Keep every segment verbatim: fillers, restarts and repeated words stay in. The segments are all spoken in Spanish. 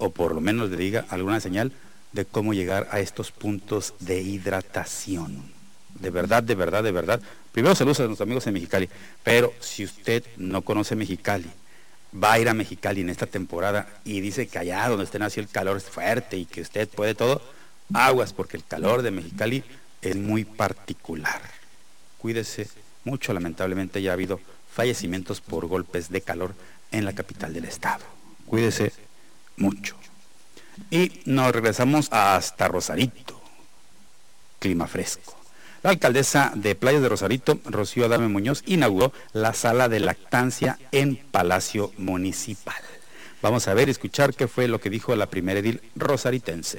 o por lo menos le diga alguna señal de cómo llegar a estos puntos de hidratación. De verdad, de verdad, de verdad. Primero saludos a nuestros amigos en Mexicali, pero si usted no conoce Mexicali, va a ir a Mexicali en esta temporada y dice que allá donde esté nació el calor es fuerte y que usted puede todo, aguas, porque el calor de Mexicali es muy particular. Cuídese mucho, lamentablemente ya ha habido fallecimientos por golpes de calor en la capital del estado. Cuídese mucho. Y nos regresamos hasta Rosarito, clima fresco. La alcaldesa de Playas de Rosarito, Rocío Adame Muñoz, inauguró la sala de lactancia en Palacio Municipal. Vamos a ver y escuchar qué fue lo que dijo la primera edil rosaritense.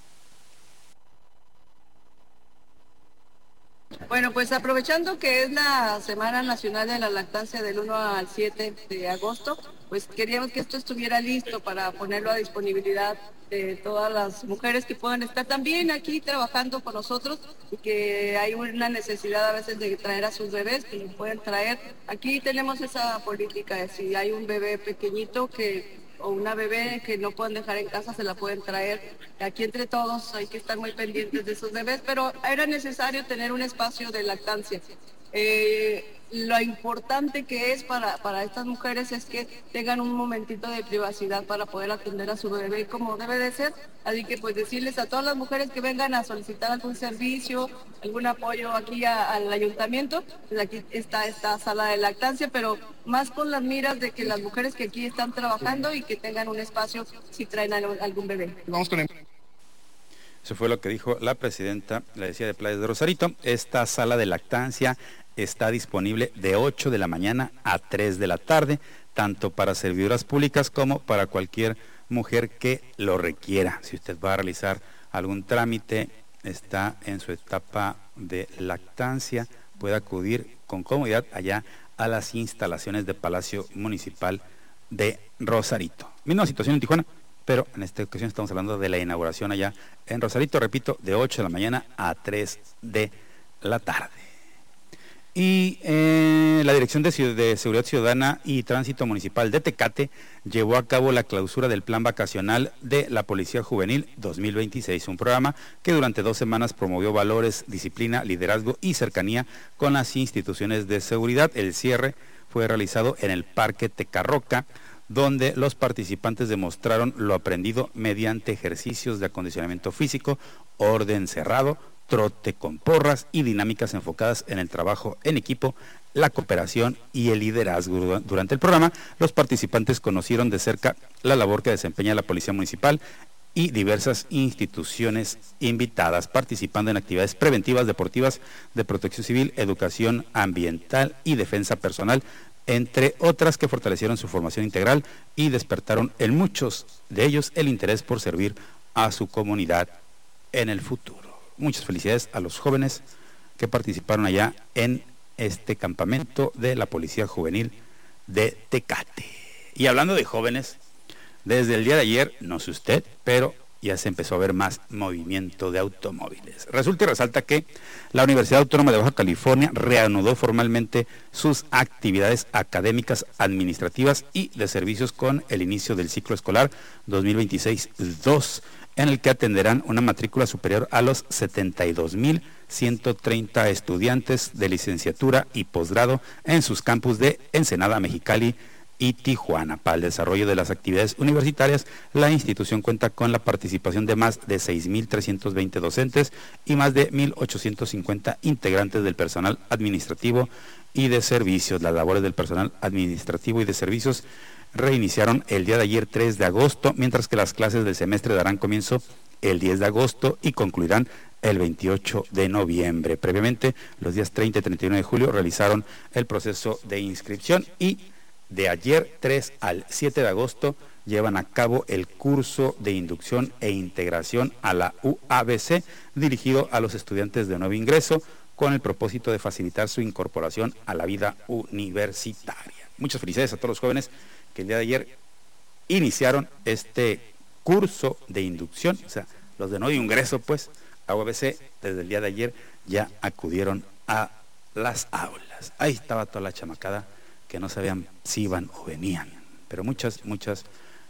Bueno, pues aprovechando que es la Semana Nacional de la Lactancia del uno al siete de agosto, pues queríamos que esto estuviera listo para ponerlo a disponibilidad de todas las mujeres que puedan estar también aquí trabajando con nosotros y que hay una necesidad a veces de traer a sus bebés, que los pueden traer. Aquí tenemos esa política de si hay un bebé pequeñito que o una bebé que no pueden dejar en casa, se la pueden traer. Aquí entre todos hay que estar muy pendientes de esos bebés, pero era necesario tener un espacio de lactancia. Eh, lo importante que es para, para estas mujeres es que tengan un momentito de privacidad para poder atender a su bebé como debe de ser. Así que pues decirles a todas las mujeres que vengan a solicitar algún servicio, algún apoyo aquí a, al ayuntamiento, pues aquí está esta sala de lactancia, pero más con las miras de que las mujeres que aquí están trabajando y que tengan un espacio si traen algún bebé. Vamos con el... Eso fue lo que dijo la presidenta, la decía, de Playas de Rosarito. Esta sala de lactancia está disponible de ocho de la mañana a tres de la tarde, tanto para servidoras públicas como para cualquier mujer que lo requiera. Si usted va a realizar algún trámite, está en su etapa de lactancia, puede acudir con comodidad allá a las instalaciones de Palacio Municipal de Rosarito. Misma situación en Tijuana, pero en esta ocasión estamos hablando de la inauguración allá en Rosarito, repito, de ocho de la mañana a tres de la tarde. Y eh, la Dirección de, de Seguridad Ciudadana y Tránsito Municipal de Tecate llevó a cabo la clausura del Plan Vacacional de la Policía Juvenil dos mil veintiséis, un programa que durante dos semanas promovió valores, disciplina, liderazgo y cercanía con las instituciones de seguridad. El cierre fue realizado en el Parque Tecarroca, donde los participantes demostraron lo aprendido mediante ejercicios de acondicionamiento físico, orden cerrado, trote con porras y dinámicas enfocadas en el trabajo en equipo, la cooperación y el liderazgo. Durante el programa, los participantes conocieron de cerca la labor que desempeña la Policía Municipal y diversas instituciones invitadas, participando en actividades preventivas, deportivas, de protección civil, educación ambiental y defensa personal, entre otras que fortalecieron su formación integral y despertaron en muchos de ellos el interés por servir a su comunidad en el futuro. Muchas felicidades a los jóvenes que participaron allá en este campamento de la Policía Juvenil de Tecate. Y hablando de jóvenes, desde el día de ayer, no sé usted, pero ya se empezó a ver más movimiento de automóviles. Resulta y resalta que la Universidad Autónoma de Baja California reanudó formalmente sus actividades académicas, administrativas y de servicios con el inicio del ciclo escolar dos mil veintiséis dos, en el que atenderán una matrícula superior a los setenta y dos mil ciento treinta estudiantes de licenciatura y posgrado en sus campus de Ensenada, Mexicali y Tijuana. Para el desarrollo de las actividades universitarias, la institución cuenta con la participación de más de seis mil trescientos veinte docentes y más de mil ochocientos cincuenta integrantes del personal administrativo y de servicios. Las labores del personal administrativo y de servicios reiniciaron el día de ayer, tres de agosto, mientras que las clases del semestre darán comienzo el diez de agosto y concluirán el veintiocho de noviembre. Previamente, los días treinta y treinta y uno de julio realizaron el proceso de inscripción y de ayer tres al siete de agosto llevan a cabo el curso de inducción e integración a la U A B C dirigido a los estudiantes de nuevo ingreso con el propósito de facilitar su incorporación a la vida universitaria. Muchas felicidades a todos los jóvenes que el día de ayer iniciaron este curso de inducción, o sea, los de nuevo ingreso pues a U A B C desde el día de ayer ya acudieron a las aulas. Ahí estaba toda la chamacada que no sabían si iban o venían, pero muchas, muchas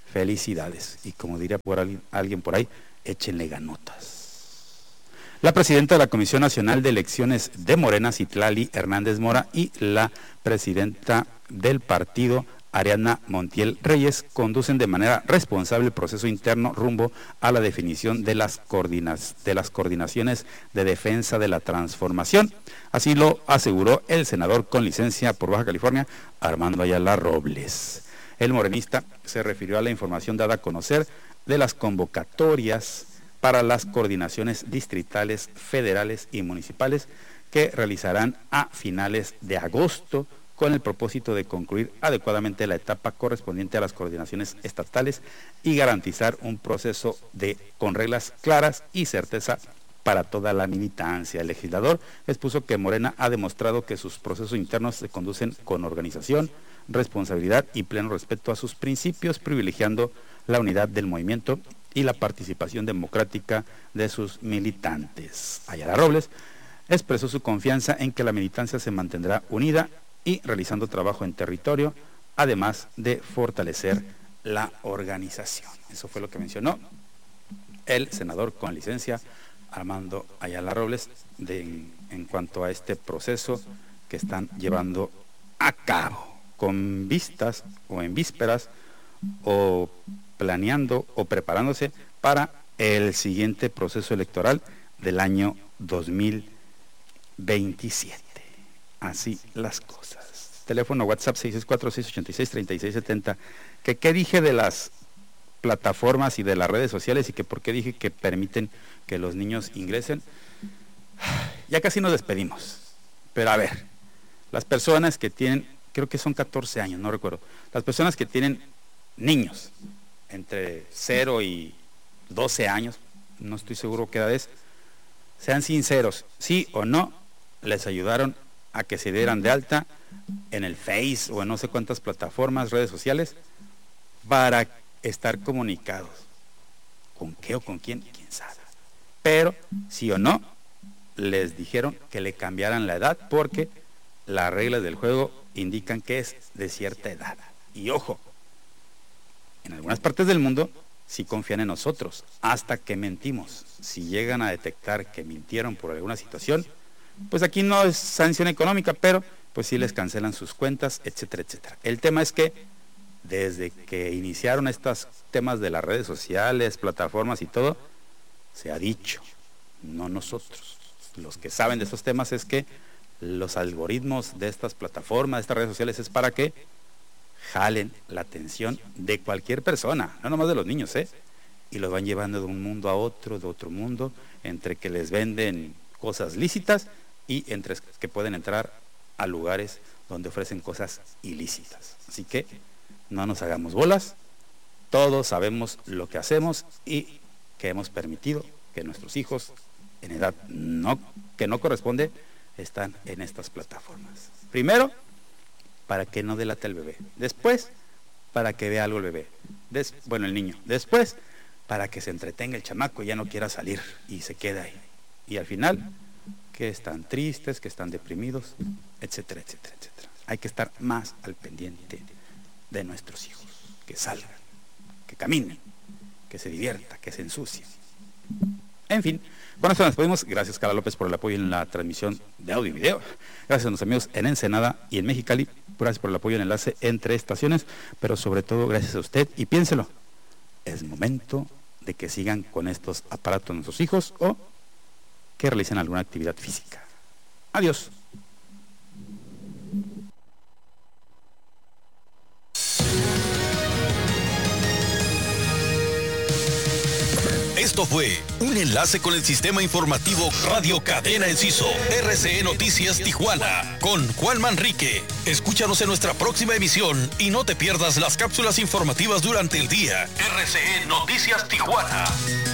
felicidades. Y como diría por alguien, alguien por ahí, échenle ganotas. La presidenta de la Comisión Nacional de Elecciones de Morena, Citlali Hernández Mora, y la presidenta del partido, Ariadna Montiel Reyes, conducen de manera responsable el proceso interno rumbo a la definición de las, coordinas, de las coordinaciones de defensa de la transformación. Así lo aseguró el senador con licencia por Baja California, Armando Ayala Robles. El morenista se refirió a la información dada a conocer de las convocatorias para las coordinaciones distritales, federales y municipales que realizarán a finales de agosto con el propósito de concluir adecuadamente la etapa correspondiente a las coordinaciones estatales y garantizar un proceso de con reglas claras y certeza para toda la militancia. El legislador expuso que Morena ha demostrado que sus procesos internos se conducen con organización, responsabilidad y pleno respeto a sus principios, privilegiando la unidad del movimiento y la participación democrática de sus militantes. Ayala Robles expresó su confianza en que la militancia se mantendrá unida y realizando trabajo en territorio, además de fortalecer la organización. Eso fue lo que mencionó el senador con licencia Armando Ayala Robles de, en, en cuanto a este proceso que están llevando a cabo, con vistas o en vísperas o planeando o preparándose para el siguiente proceso electoral del año dos mil veintisiete. Así las cosas. Teléfono WhatsApp seis seis cuatro, seis ocho seis, tres seis siete cero. ¿Que qué dije de las plataformas y de las redes sociales y que por qué dije que permiten que los niños ingresen? Ya casi nos despedimos. Pero a ver, las personas que tienen, creo que son catorce años, no recuerdo, las personas que tienen niños entre cero y doce años, no estoy seguro qué edad es, sean sinceros, sí o no, les ayudaron a que se dieran de alta en el Face o en no sé cuántas plataformas, redes sociales, para estar comunicados. ¿Con qué o con quién? ¿Quién sabe? Pero, sí o no, les dijeron que le cambiaran la edad porque las reglas del juego indican que es de cierta edad. Y ojo, en algunas partes del mundo sí confían en nosotros, hasta que mentimos. Si llegan a detectar que mintieron por alguna situación, pues aquí no es sanción económica, pero pues sí les cancelan sus cuentas, etcétera, etcétera. El tema es que desde que iniciaron estos temas de las redes sociales, plataformas y todo, se ha dicho, no nosotros, los que saben de estos temas, es que los algoritmos de estas plataformas, de estas redes sociales, es para que jalen la atención de cualquier persona, no nomás de los niños, ¿eh? Y los van llevando de un mundo a otro, de otro mundo, entre que les venden cosas lícitas y entre que pueden entrar a lugares donde ofrecen cosas ilícitas. Así que no nos hagamos bolas, todos sabemos lo que hacemos y que hemos permitido que nuestros hijos en edad no, que no corresponde están en estas plataformas. Primero, para que no delate al bebé. Después, para que vea algo el bebé. Des, bueno, el niño. Después, para que se entretenga el chamaco y ya no quiera salir y se queda ahí. Y al final, que están tristes, que están deprimidos, etcétera, etcétera, etcétera. Hay que estar más al pendiente de nuestros hijos. Que salgan, que caminen, que se diviertan, que se ensucien. En fin, con esto nos despedimos. Gracias, Carla López, por el apoyo en la transmisión de audio y video. Gracias a nuestros amigos en Ensenada y en Mexicali. Gracias por el apoyo en el enlace entre estaciones, pero sobre todo gracias a usted. Y piénselo, es momento de que sigan con estos aparatos nuestros hijos o que realicen alguna actividad física. Adiós. Esto fue un enlace con el sistema informativo Radio Cadena Enciso, R C E Noticias Tijuana, con Juan Manrique. Escúchanos en nuestra próxima emisión y no te pierdas las cápsulas informativas durante el día. R C E Noticias Tijuana.